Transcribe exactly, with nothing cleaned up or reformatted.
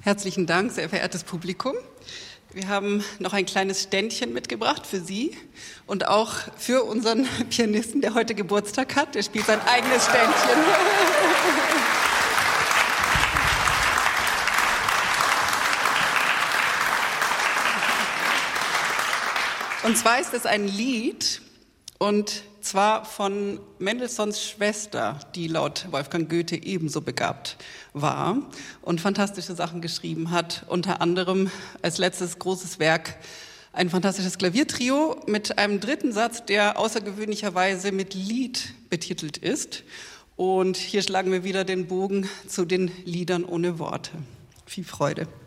Herzlichen Dank, sehr verehrtes Publikum. Wir haben noch ein kleines Ständchen mitgebracht für Sie und auch für unseren Pianisten, der heute Geburtstag hat. Der spielt sein eigenes Ständchen. Und zwar ist es ein Lied, und zwar von Mendelssohns Schwester, die laut Wolfgang Goethe ebenso begabt war und fantastische Sachen geschrieben hat. Unter anderem als letztes großes Werk ein fantastisches Klaviertrio mit einem dritten Satz, der außergewöhnlicherweise mit Lied betitelt ist. Und hier schlagen wir wieder den Bogen zu den Liedern ohne Worte. Viel Freude.